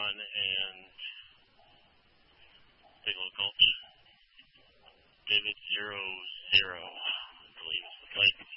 John and Bigelow Gulch. David 00, I believe is the flight.